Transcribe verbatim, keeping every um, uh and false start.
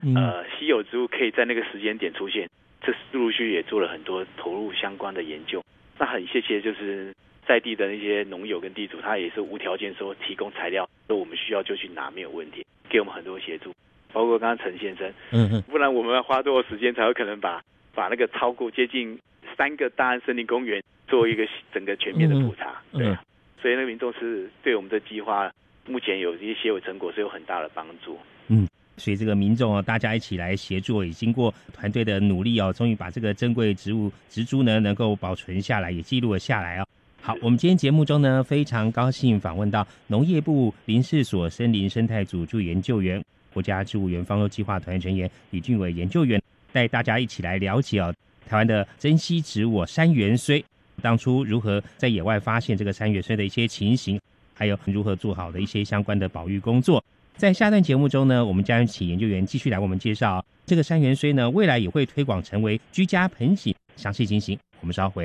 嗯、 呃稀有植物可以在那个时间点出现，这陆陆续续也做了很多投入相关的研究。那很谢谢就是在地的那些农友跟地主，他也是无条件说提供材料，说我们需要就去拿没有问题，给我们很多协助。包括刚刚陈先生， 嗯嗯， 不然我们要花多少时间才有可能把把那个超过接近三个大安森林公园做一个整个全面的普查？ 嗯嗯、 对啊，所以那个民众是对我们的计划目前有一些协有成果是有很大的帮助。 嗯，所以这个民众哦，大家一起来协作，也经过团队的努力哦，终于把这个珍贵植物植株呢能够保存下来，也记录了下来哦。好，我们今天节目中呢，非常高兴访问到农业部林试所森林生态组助研究员、国家植物园方舟计划团成员李俊伟研究员，带大家一起来了解哦，台湾的珍稀植物山原荽，当初如何在野外发现这个山原荽的一些情形，还有如何做好的一些相关的保育工作。在下段节目中呢，我们将请研究员继续来为我们介绍这个山原荽呢，未来也会推广成为居家盆景，详细情形我们稍后回来。